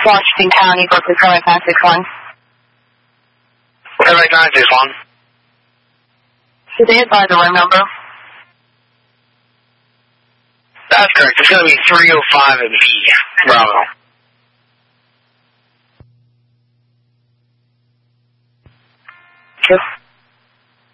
Washington County, Berkeley, Fairbanks 961. Fairbanks 961. Did they advise the room number? That's correct. It's going to be 305 and B. Bravo.